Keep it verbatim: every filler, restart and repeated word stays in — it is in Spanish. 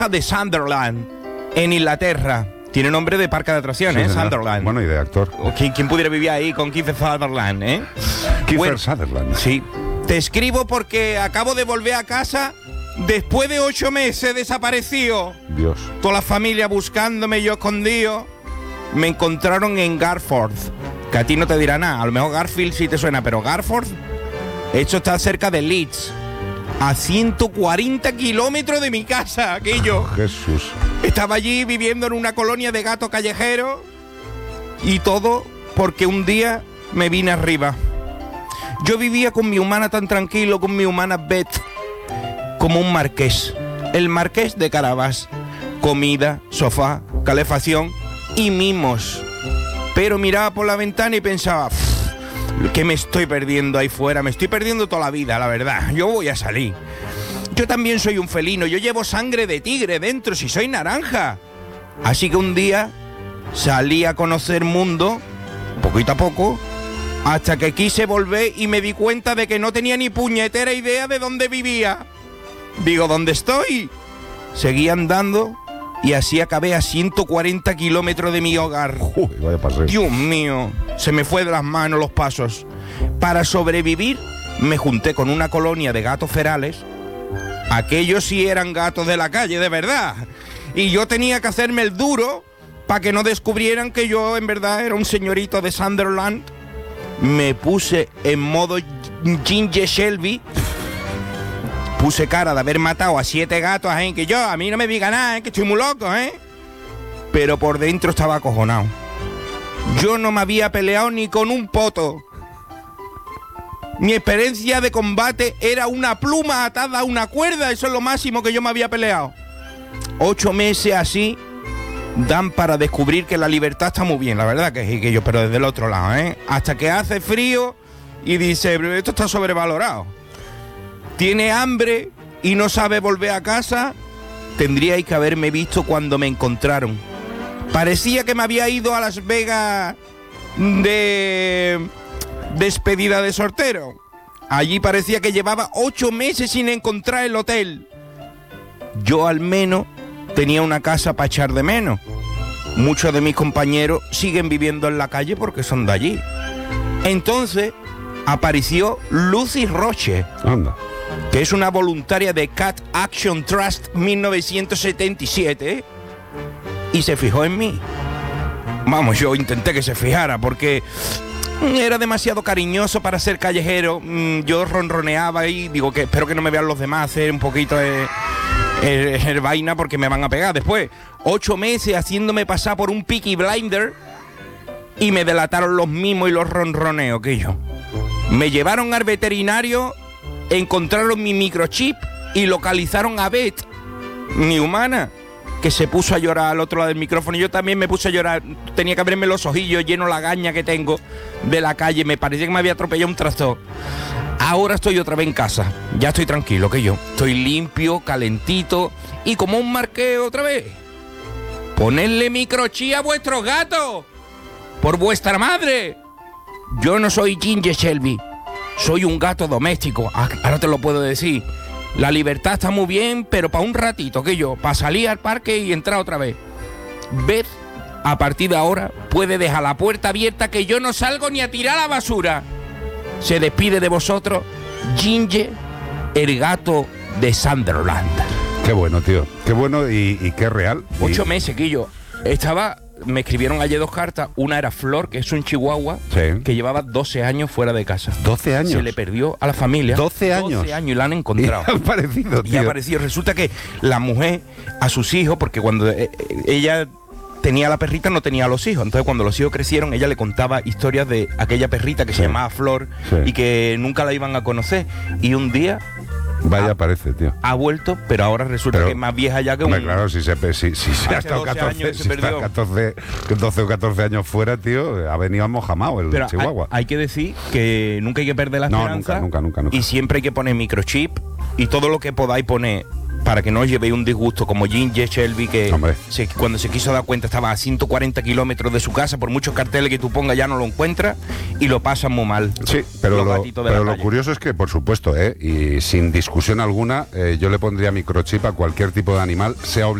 de Sunderland, en Inglaterra. Tiene nombre de parque de atracciones, sí, ¿eh? Sunderland. Bueno, y de actor. ¿Quién, ¿Quién pudiera vivir ahí con Kiefer Sutherland, eh? Kiefer bueno, Sutherland. Sí. Te escribo porque acabo de volver a casa después de ocho meses desaparecido. Dios. Toda la familia buscándome, yo escondido. Me encontraron en Garforth, que a ti no te dirá nada. A lo mejor Garfield sí te suena, pero Garforth, esto está cerca de Leeds. A ciento cuarenta kilómetros de mi casa, aquello. Jesús. Estaba allí viviendo en una colonia de gatos callejeros y todo porque un día me vine arriba. Yo vivía con mi humana tan tranquilo, con mi humana Beth, como un marqués. El marqués de Carabas. Comida, sofá, calefacción y mimos. Pero miraba por la ventana y pensaba... que me estoy perdiendo ahí fuera, me estoy perdiendo toda la vida, la verdad. Yo voy a salir. Yo también soy un felino, yo llevo sangre de tigre dentro, si soy naranja. Así que un día salí a conocer mundo, poquito a poco, hasta que quise volver y me di cuenta de que no tenía ni puñetera idea de dónde vivía. Digo, ¿dónde estoy? Seguí andando y así acabé a ciento cuarenta kilómetros de mi hogar. Uy, vaya paseo. Dios mío, se me fue de las manos los pasos. Para sobrevivir, me junté con una colonia de gatos ferales. Aquellos sí eran gatos de la calle, de verdad. Y yo tenía que hacerme el duro para que no descubrieran que yo en verdad era un señorito de Sunderland. Me puse en modo Ginger Shelby. Puse cara de haber matado a siete gatos, ¿eh? Que yo, a mí no me diga nada, ¿eh? Que estoy muy loco, ¿eh? Pero por dentro estaba acojonado. Yo no me había peleado ni con un poto. Mi experiencia de combate era una pluma atada a una cuerda, eso es lo máximo que yo me había peleado. Ocho meses así dan para descubrir que la libertad está muy bien, la verdad que sí, que yo, pero desde el otro lado, ¿eh? Hasta que hace frío y dice, esto está sobrevalorado. Tiene hambre y no sabe volver a casa. Tendríais que haberme visto cuando me encontraron. Parecía que me había ido a Las Vegas de despedida de soltero. Allí parecía que llevaba ocho meses sin encontrar el hotel. Yo al menos tenía una casa para echar de menos. Muchos de mis compañeros siguen viviendo en la calle porque son de allí. Entonces apareció Lucy Roche. Anda. Que es una voluntaria de Cat Action Trust mil novecientos setenta y siete, ¿eh? Y se fijó en mí. Vamos, yo intenté que se fijara porque era demasiado cariñoso para ser callejero. Yo ronroneaba y digo que espero que no me vean los demás hacer un poquito de, de, de vaina porque me van a pegar después. Ocho meses haciéndome pasar por un Peaky Blinder y me delataron los mimos y los ronroneos que yo. Me llevaron al veterinario, encontraron mi microchip y localizaron a Beth, mi humana, que se puso a llorar al otro lado del micrófono. Y yo también me puse a llorar. Tenía que abrirme los ojillos, lleno la gaña que tengo de la calle. Me parecía que me había atropellado un tractor. Ahora estoy otra vez en casa. Ya estoy tranquilo, que yo. Estoy limpio, calentito y como un marqueo otra vez. Ponedle microchip a vuestros gatos. Por vuestra madre. Yo no soy Ginger Shelby. Soy un gato doméstico, ahora te lo puedo decir. La libertad está muy bien, pero para un ratito, que yo, para salir al parque y entrar otra vez. Beth, a partir de ahora, puede dejar la puerta abierta que yo no salgo ni a tirar la basura. Se despide de vosotros, Ginger, el gato de Sunderland. Qué bueno, tío. Qué bueno y, y qué real. Ocho y... meses, que yo estaba... Me escribieron ayer dos cartas. Una era Flor, que es un chihuahua, sí, que llevaba doce años fuera de casa. ¿doce años? Se le perdió a la familia. ¿doce años? doce años y la han encontrado. Y ha aparecido, tío. Y ha aparecido. Resulta que la mujer, a sus hijos, porque cuando eh, ella tenía la perrita, no tenía a los hijos. Entonces, cuando los hijos crecieron, ella le contaba historias de aquella perrita que sí, se llamaba Flor, sí, y que nunca la iban a conocer. Y un día... Vaya, aparece, tío. Ha vuelto, pero ahora resulta pero, que es más vieja ya que un... Claro, si se, si, si se ha estado catorce, si está catorce, doce o catorce años fuera, tío, ha venido mojamao el pero chihuahua. Hay, hay que decir que nunca hay que perder la no, esperanza. Nunca, nunca, nunca, nunca. Y siempre hay que poner microchip y todo lo que podáis poner para que no os llevéis un disgusto como Ginger Shelby, que se, cuando se quiso dar cuenta estaba a ciento cuarenta kilómetros de su casa, por muchos carteles que tú pongas ya no lo encuentras y lo pasan muy mal. Sí, pero, lo, pero lo curioso es que, por supuesto, ¿eh? y sin discusión alguna, eh, yo le pondría microchip a cualquier tipo de animal, sea obligatorio.